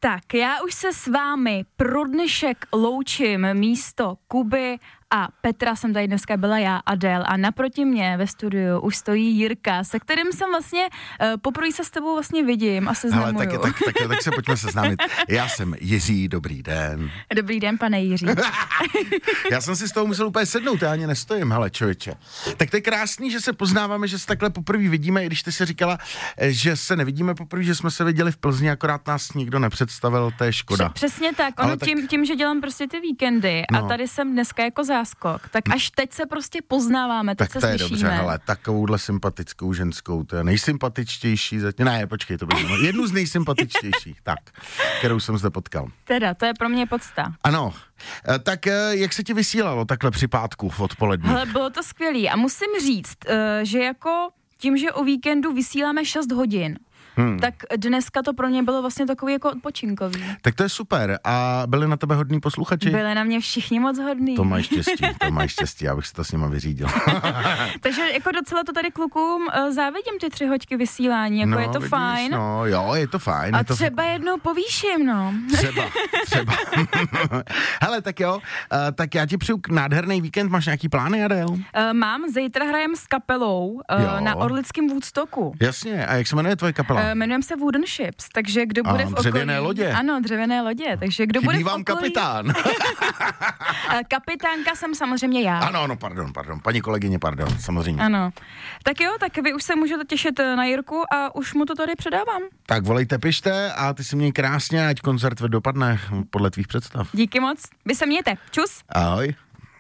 Tak, já už se s vámi pro dnešek loučím místo Kuby a Petra. Jsem tady dneska byla já, Adél, a naproti mě ve studiu už stojí Jirka, se kterým jsem vlastně poprvé se s tebou vlastně vidím a seznamuju. Ale tak se pojďme seznámit. Já jsem Jiří, dobrý den. Dobrý den, pane Jiří. Já jsem si z toho musel úplně sednout, já ani nestojím, hele člověče. Tak to je krásný, že se poznáváme, že se takhle poprvé vidíme, i když ty si říkala, že se nevidíme poprvé, že jsme se viděli v Plzni, akorát nás nikdo nepředstavil, to je škoda. Přesně tak, ono tím, že dělám prostě ty víkendy a tady jsem dneska jako záskok, tak až teď se prostě poznáváme, teď tak se to je slyšíme. Dobře, hele, takovouhle sympatickou ženskou, to je nejsympatičtější zatím, ne, počkej, to bylo jednu z nejsympatičtějších, tak, kterou jsem zde potkal. Teda, to je pro mě podsta. Ano, tak jak se ti vysílalo takhle při pátku v odpolední? Hele, bylo to skvělý a musím říct, že jako tím, že o víkendu vysíláme 6 hodin, tak dneska to pro mě bylo vlastně takový jako odpočinkový. Tak to je super. A byli na tebe hodní posluchači? Byli na mě všichni moc hodní. To máš štěstí, já bych si to s nima vyřídil. Takže jako docela to tady klukům závidím ty 3 hoďky vysílání, jako je to vidíš, fajn. No, jo, je to fajn. A třeba jednou povýším, no. Třeba. Hele, tak jo, tak já ti přeju nádherný víkend, máš nějaký plány, Adél? Mám, zítra hrajem s kapelou na Orlickém Woodstocku. Jasně, a jak se jmenuje tvoje kapela? Jmenujeme se Wooden Ships, takže kdo bude v okolí... Dřevěné lodě. Ano, dřevěné lodě, takže kdo bude v okolí... kapitán. Kapitánka jsem samozřejmě já. Ano, pardon, paní kolegyně, samozřejmě. Ano. Tak jo, tak vy už se můžete těšit na Jirku a už mu to tady předávám. Tak volejte, pište a ty si měj krásně, ať koncert dopadne podle tvých představ. Díky moc, vy se mějte, čus. Ahoj.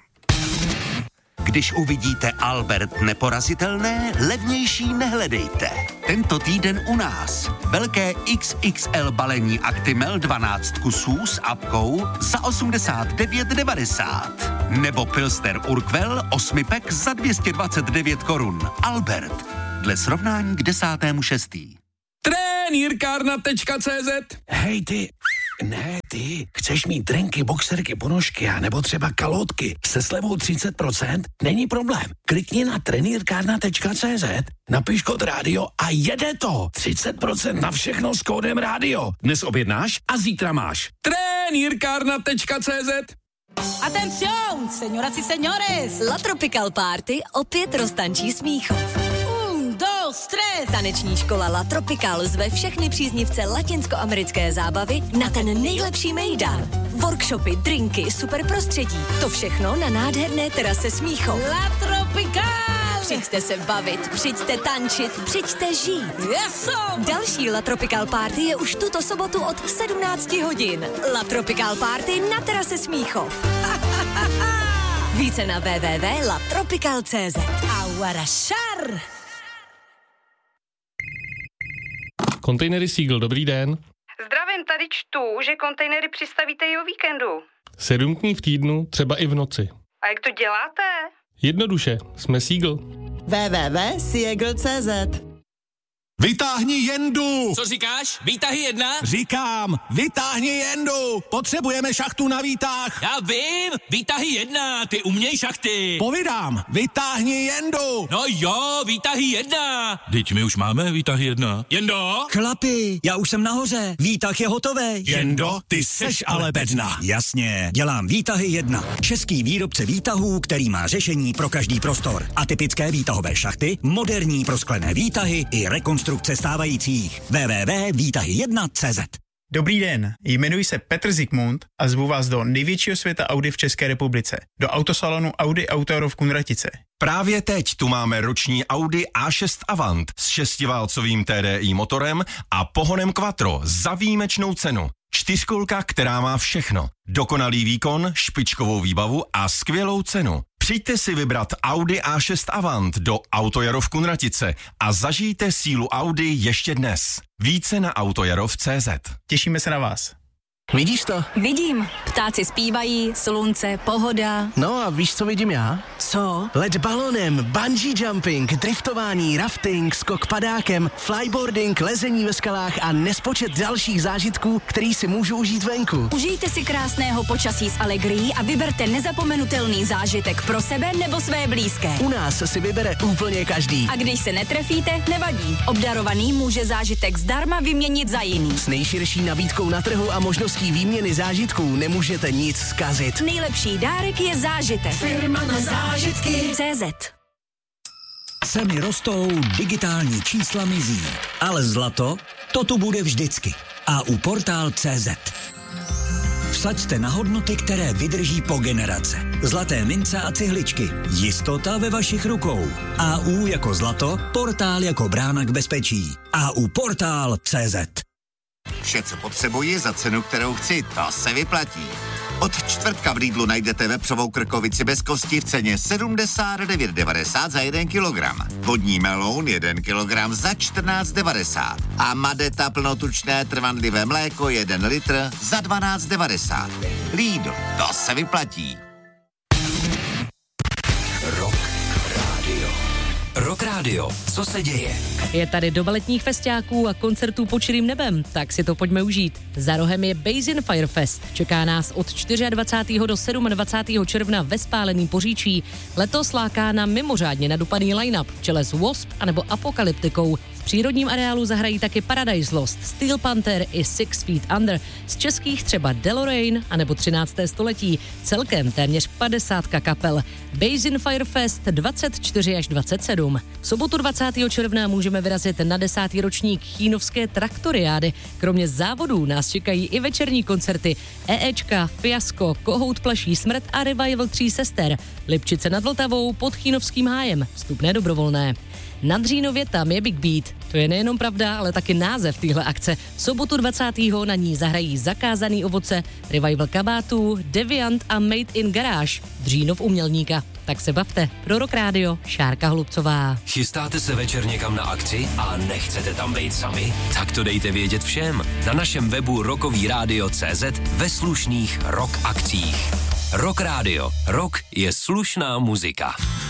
Když uvidíte Albert Neporazitelné, levnější nehledejte. Tento týden u nás. Velké XXL balení Actimel 12 kusů s apkou za 89,90. Nebo Pilsner Urquell 8 za 229 korun. Albert. Dle srovnání k 10.6. Trenýrkárna.cz. Hej ty, ne ty, chceš mít drinky, boxerky, ponožky a nebo třeba kalotky se slevou 30%? Není problém. Klikni na trenýrkárna.cz, napiš kód rádio a jede to. 30% na všechno s kódem rádio. Dnes objednáš a zítra máš. Trenýrkárna.cz. Atención, señoras y señores. La Tropical Party opět roztančí Smíchov. 1, 2, 3. Taneční škola La Tropical zve všechny příznivce latinskoamerické zábavy na ten nejlepší mejdan. Workshopy, drinky, super prostředí. To všechno na nádherné terase Smíchov. La Tropical. Přijďte se bavit, přijďte tančit, přijďte žít. Yes, další La Tropical Party je už tuto sobotu od 17 hodin. La Tropical Party na terase Smíchov. Více na www.latropical.cz. Aguarašar. Kontejnery Seagull, dobrý den. Zdravím, tady čtu, že kontejnery přistavíte i o víkendu. 7 dní v týdnu, třeba i v noci. A jak to děláte? Jednoduše, jsme Seagull. www.seagull.cz. Vytáhni jendu! Co říkáš? Výtahy 1? Říkám, vytáhni jendu! Potřebujeme šachtu na výtah! Já vím! Výtahy 1, ty uměj šachty! Povídám, vytáhni jendu! No jo, výtahy 1! Teď my už máme výtahy 1. Jendo? Chlapi, já už jsem nahoře, výtah je hotovej. Jendo, ty seš ale bedna. Jasně, dělám výtahy 1. Český výrobce výtahů, který má řešení pro každý prostor. Atypické výtahové šachty, moderní prosklené výtahy i rekonstrukce stávajících. www.výtahy1.cz. Dobrý den, jmenuji se Petr Zikmund a zvu vás do největšího světa Audi v České republice, do autosalonu Audi Auto v Kunratice. Právě teď tu máme roční Audi A6 Avant s 6válcovým TDI motorem a pohonem Quattro za výjimečnou cenu. 4kolka, která má všechno. Dokonalý výkon, špičkovou výbavu a skvělou cenu. Přijďte si vybrat Audi A6 Avant do Autojaro v Kunratice a zažijte sílu Audi ještě dnes. Více na autojarov.cz. Těšíme se na vás. Vidíš to? Vidím. Ptáci zpívají, slunce, pohoda. No a víš, co vidím já? Co? Let balonem, bungee jumping, driftování, rafting, skok padákem, flyboarding, lezení ve skalách a nespočet dalších zážitků, který si můžu užít venku. Užijte si krásného počasí s Allegrií a vyberte nezapomenutelný zážitek pro sebe nebo své blízké. U nás si vybere úplně každý. A když se netrefíte, nevadí. Obdarovaný může zážitek zdarma vyměnit za jiný. S nejširší nabídkou na trhu a možností výměny zážitků nemůžete nic zkazit. Nejlepší dárek je zážitek. Firma na zážitky. CZ. Ceny rostou, digitální čísla mizí, ale zlato, to tu bude vždycky. A u Portál.cz. Vsaďte na hodnoty, které vydrží po generace. Zlaté mince a cihličky. Jistota ve vašich rukou. AU jako zlato, Portál jako brána k bezpečí. AU Portál.cz. Vše, co potřebuji za cenu, kterou chci, to se vyplatí. Od čtvrtka v Lidlu najdete vepřovou krkovici bez kosti v ceně 79,90 za 1 kilogram. Vodní meloun 1 kilogram za 14,90. A Madeta plnotučné trvanlivé mléko 1 litr za 12,90. Lidl, to se vyplatí. Rock Radio, co se děje? Je tady doba letních festiáků a koncertů pod širým nebem, tak si to pojďme užít. Za rohem je Basin Fire Fest. Čeká nás od 24. do 27. června ve Spáleném Poříčí. Letos láká na mimořádně nadupaný line-up v čele s Wasp anebo Apokalyptikou. V přírodním areálu zahrají taky Paradise Lost, Steel Panther i 6 Feet Under. Z českých třeba Deloraine anebo 13. století. Celkem téměř 50 kapel. Basin Fire Fest 24 až 27. V sobotu 20. června můžeme vyrazit na 10. ročník Chínovské traktoriády. Kromě závodů nás čekají i večerní koncerty EEčka, Fiasko, Kohout plaší smrt a Revival 3 sester. Lipčice nad Vltavou pod Chínovským hájem. Vstupné dobrovolné. Na Dřínově tam je Big Beat. To je nejenom pravda, ale taky název téhle akce. V sobotu 20. na ní zahrají Zakázaný ovoce, Revival kabátů, Deviant a Made in Garage. Dřínov umělníka. Tak se bavte. Pro Rock Radio, Šárka Hlubcová. Chystáte se večer někam na akci a nechcete tam být sami? Tak to dejte vědět všem. Na našem webu rockovyradio.cz ve slušných rock akcích. Rock Radio. Rock je slušná muzika.